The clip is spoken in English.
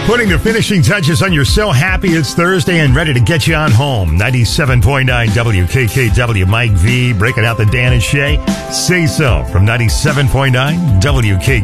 Putting the finishing touches on your So Happy It's Thursday and ready to get you on home. 97.9 WKKW. Mike V breaking out the Dan and Shay. Say So from 97.9 WKKW.